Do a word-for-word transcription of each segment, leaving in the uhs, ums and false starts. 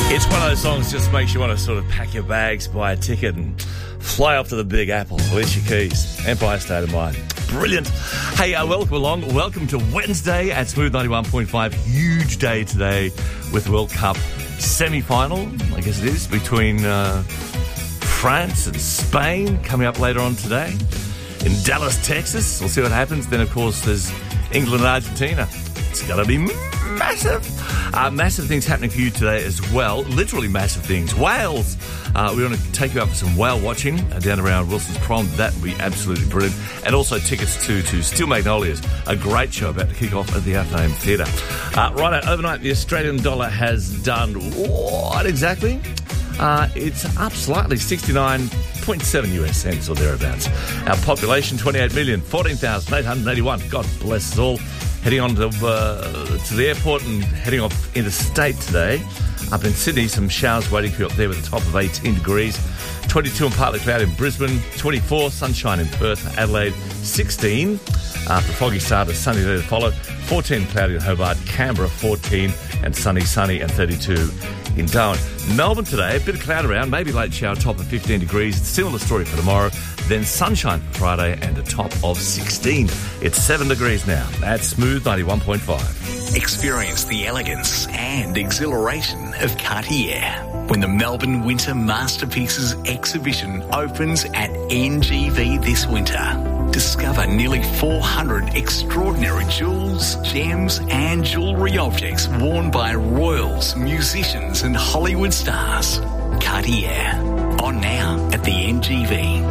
It's one of those songs just makes you want to sort of pack your bags, buy a ticket and fly off to the Big Apple. Where's your keys? Empire State of Mind. Brilliant. Hey, uh, welcome along. Welcome to Wednesday at Smooth ninety-one point five. Huge day today with the World Cup semi-final, I guess it is, between uh, France and Spain coming up later on today in Dallas, Texas. We'll see what happens. Then, of course, there's England and Argentina. It's going to be massive. Uh, massive things happening for you today as well. Literally massive things. Whales. Uh, we want to take you out for some whale watching uh, down around Wilson's Prom. That would be absolutely brilliant. And also tickets to, to Steel Magnolias, a great show about to kick off at the Athenaeum Theatre. Uh, right, overnight, the Australian dollar has done what exactly? Uh, it's up slightly, sixty-nine point seven US cents or thereabouts. Our population, twenty-eight million, fourteen thousand eight hundred eighty-one. God bless us all. Heading on to, uh, to the airport and heading off interstate today. Up in Sydney, some showers waiting for you up there with a top of eighteen degrees. twenty-two and partly cloudy in Brisbane. twenty-four, sunshine in Perth. Adelaide, sixteen. After foggy start, a sunny day to follow. fourteen cloudy in Hobart. Canberra, fourteen. And sunny, sunny and thirty-two in Darwin. Melbourne today, a bit of cloud around, maybe late shower, top of fifteen degrees. Similar story for tomorrow. Then sunshine for Friday and a top of sixteen. It's seven degrees now at Smooth ninety-one point five. Experience the elegance and exhilaration of Cartier when the Melbourne Winter Masterpieces exhibition opens at N G V this winter. Discover nearly four hundred extraordinary jewels, gems and jewellery objects worn by royals, musicians and Hollywood stars. Cartier. On now at the N G V.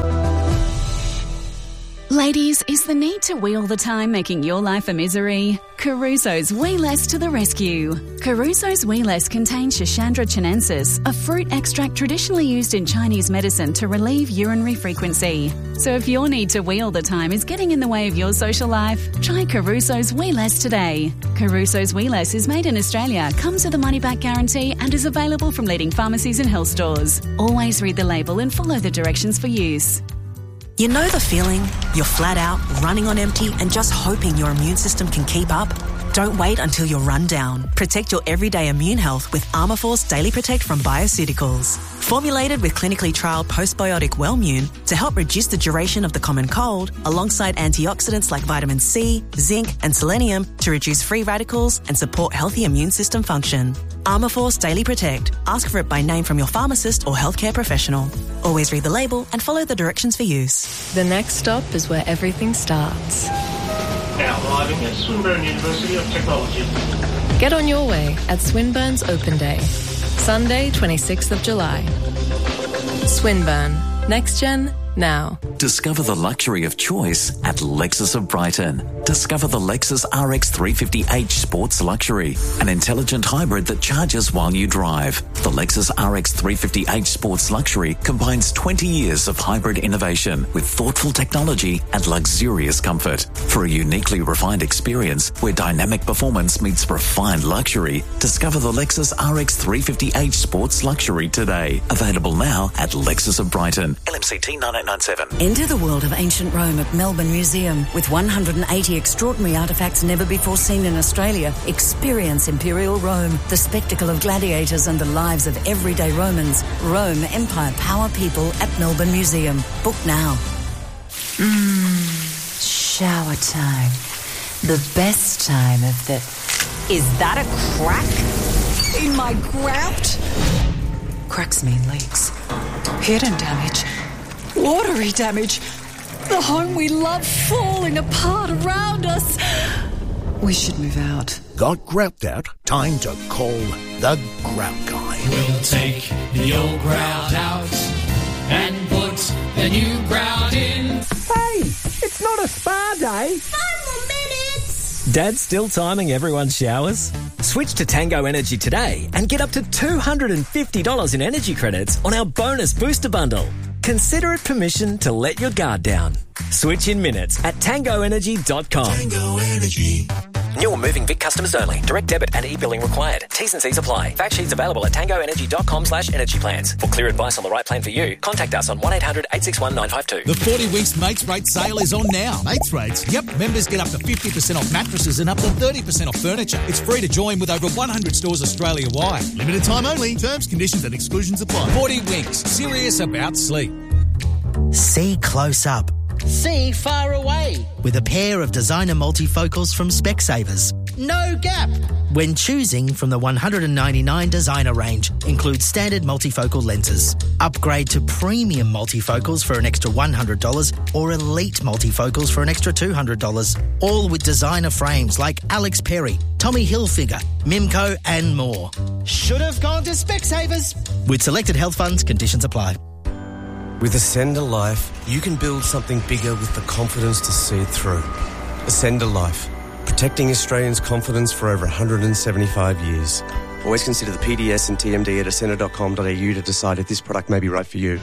Ladies, is the need to wheel the time making your life a misery? Caruso's Wee Less to the rescue. Caruso's Wee Less contains Schisandra chinensis, a fruit extract traditionally used in Chinese medicine to relieve urinary frequency. So if your need to wheel the time is getting in the way of your social life, try Caruso's Wee Less today. Caruso's Wee Less is made in Australia, comes with a money-back guarantee and is available from leading pharmacies and health stores. Always read the label and follow the directions for use. You know the feeling? You're flat out, running on empty and just hoping your immune system can keep up? Don't wait until you're run down. Protect your everyday immune health with Armourforce Daily Protect from Bioceuticals. Formulated with clinically trialled postbiotic Wellmune to help reduce the duration of the common cold, alongside antioxidants like vitamin C, zinc and selenium to reduce free radicals and support healthy immune system function. Armourforce Daily Protect. Ask for it by name from your pharmacist or healthcare professional. Always read the label and follow the directions for use. The next stop is where everything starts. Now arriving at Swinburne University of Technology. Get on your way at Swinburne's Open Day, Sunday, twenty-sixth of July. Swinburne. Next Gen, now. Discover the luxury of choice at Lexus of Brighton. Discover the Lexus R X three fifty H Sports Luxury, an intelligent hybrid that charges while you drive. The Lexus R X three fifty H Sports Luxury combines twenty years of hybrid innovation with thoughtful technology and luxurious comfort for a uniquely refined experience where dynamic performance meets refined luxury. Discover the Lexus R X three fifty H Sports Luxury today. Available now at Lexus of Brighton. L M C T nine eight nine seven. Enter the world of ancient Rome at Melbourne Museum. With one hundred eighty extraordinary artefacts never before seen in Australia, experience Imperial Rome, the spectacle of gladiators and the lives of everyday Romans. Rome, Empire, Power, People at Melbourne Museum. Book now. Mmm, shower time. The best time of the... Is that a crack in my grout? Cracks mean leaks. Hidden damage. Watery damage. The home we love falling apart around us. We should move out. Got grout out? Time to call the Grout Guy. We'll take the old grout out and put the new grout in. Hey, it's not a spa day. Five more minutes. Dad's still timing everyone's showers? Switch to Tango Energy today and get up to two hundred fifty dollars in energy credits on our bonus booster bundle. Consider it permission to let your guard down. Switch in minutes at tango energy dot com. Tango Energy. New or moving Vic customers only. Direct debit and e-billing required. T's and C's apply. Fact sheets available at tangoenergy.com slash energy plans. For clear advice on the right plan for you, contact us on one eight hundred eight six one nine five two. The forty Winks Mates Rate sale is on now. Mates Rates? Yep. Members get up to fifty percent off mattresses and up to thirty percent off furniture. It's free to join with over one hundred stores Australia-wide. Limited time only. Terms, conditions and exclusions apply. forty Winks. Serious about sleep. See close up. See far away. With a pair of designer multifocals from Specsavers. No gap. When choosing from the one hundred ninety-nine designer range, includes standard multifocal lenses. Upgrade to premium multifocals for an extra one hundred dollars or elite multifocals for an extra two hundred dollars. All with designer frames like Alex Perry, Tommy Hilfiger, Mimco and more. Should have gone to Specsavers. With selected health funds, conditions apply. With Ascender Life, you can build something bigger with the confidence to see it through. Ascender Life, protecting Australians' confidence for over one hundred seventy-five years. Always consider the P D S and T M D at ascender dot com dot a u to decide if this product may be right for you.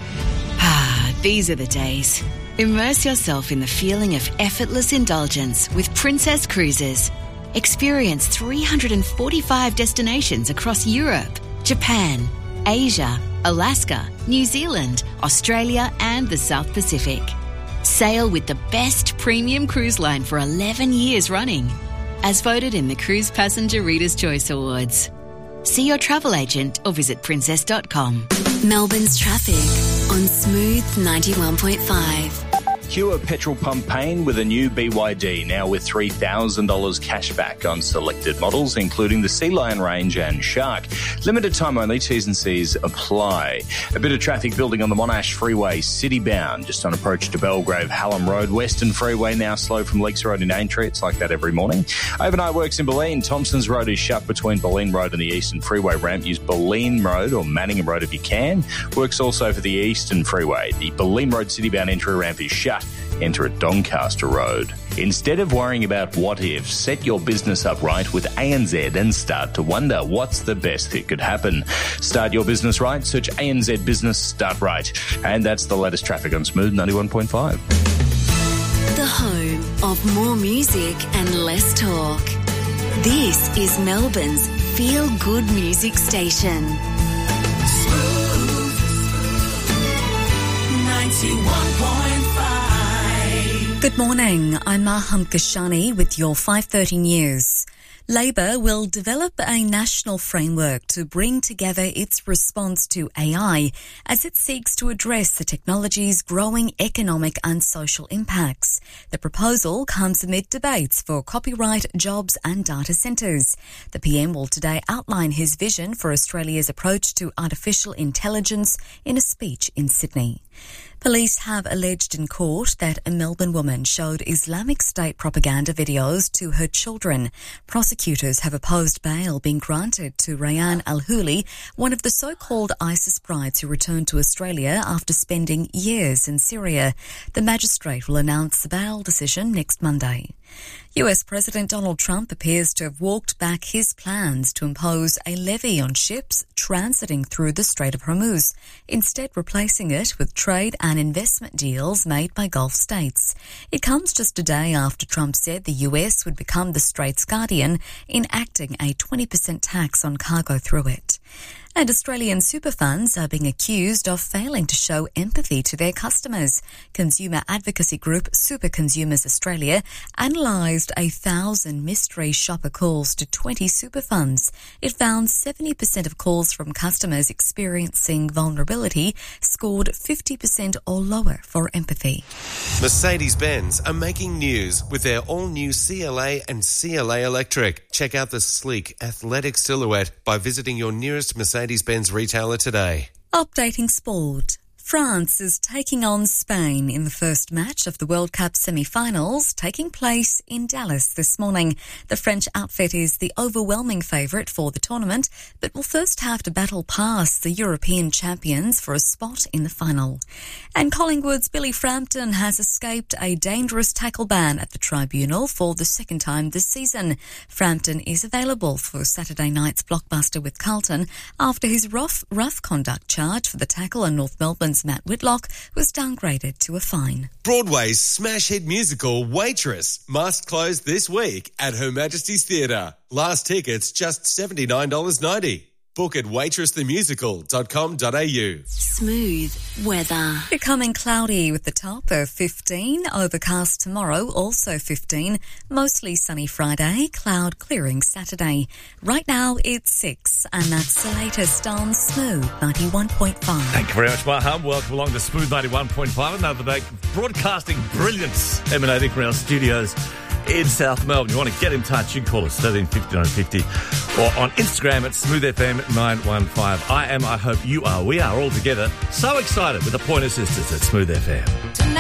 Ah, these are the days. Immerse yourself in the feeling of effortless indulgence with Princess Cruises. Experience three hundred forty-five destinations across Europe, Japan, Asia, Alaska, New Zealand, Australia and the South Pacific. Sail with the best premium cruise line for eleven years running, as voted in the Cruise Passenger Reader's Choice Awards. See your travel agent or visit princess dot com. Melbourne's traffic on Smooth ninety-one point five. Cure petrol pump pain with a new B Y D, now with three thousand dollars cash back on selected models, including the Sea Lion range and Shark. Limited time only, T's and C's apply. A bit of traffic building on the Monash Freeway, city bound, just on approach to Belgrave, Hallam Road. Western Freeway now slow from Leaks Road in Aintree. It's like that every morning. Overnight works in Bulleen. Thompson's Road is shut between Bulleen Road and the Eastern Freeway ramp. Use Bulleen Road or Manningham Road if you can. Works also for the Eastern Freeway. The Bulleen Road city bound entry ramp is shut. Enter at Doncaster Road. Instead of worrying about what if, set your business up right with A N Z and start to wonder what's the best that could happen. Start your business right. Search A N Z Business Start Right. And that's the latest traffic on Smooth ninety-one point five. The home of more music and less talk. This is Melbourne's Feel Good Music Station. Smooth ninety-one point five. Good morning, I'm Maham Kashani with your five thirty news. Labor will develop a national framework to bring together its response to A I as it seeks to address the technology's growing economic and social impacts. The proposal comes amid debates for copyright, jobs and data centres. The P M will today outline his vision for Australia's approach to artificial intelligence in a speech in Sydney. Police have alleged in court that a Melbourne woman showed Islamic State propaganda videos to her children. Prosecutors have opposed bail being granted to Rayan Al-Huli, one of the so-called ISIS brides who returned to Australia after spending years in Syria. The magistrate will announce the bail decision next Monday. U S President Donald Trump appears to have walked back his plans to impose a levy on ships transiting through the Strait of Hormuz, instead replacing it with trade and investment deals made by Gulf states. It comes just a day after Trump said the U S would become the Strait's guardian, enacting a twenty percent tax on cargo through it. And Australian super funds are being accused of failing to show empathy to their customers. Consumer advocacy group Super Consumers Australia analysed a thousand mystery shopper calls to twenty super funds. It found seventy percent of calls from customers experiencing vulnerability scored fifty percent or lower for empathy. Mercedes-Benz are making news with their all-new C L A and C L A Electric. Check out the sleek, athletic silhouette by visiting your nearest Mercedes-Benz retailer today. Updating sport. France is taking on Spain in the first match of the World Cup semi-finals, taking place in Dallas this morning. The French outfit is the overwhelming favourite for the tournament, but will first have to battle past the European champions for a spot in the final. And Collingwood's Billy Frampton has escaped a dangerous tackle ban at the tribunal for the second time this season. Frampton is available for Saturday night's blockbuster with Carlton after his rough, rough conduct charge for the tackle on North Melbourne's Melbourne's Matt Whitlock was downgraded to a fine. Broadway's smash hit musical Waitress must close this week at Her Majesty's Theatre. Last tickets just seventy-nine dollars ninety. Book at waitress the musical dot com dot a u. Smooth weather. Becoming cloudy with the top of fifteen. Overcast tomorrow, also fifteen. Mostly sunny Friday. Cloud clearing Saturday. Right now it's six, and that's the latest on Smooth ninety-one point five. Thank you very much, Maham. Welcome along to Smooth ninety-one point five. Another day broadcasting brilliance emanating from our studios in South Melbourne. You want to get in touch, you can call us thirteen fifty nine fifty or on Instagram at Smooth F M nine one five. I am, I hope you are, we are all together so excited with the Pointer Sisters at Smooth F M.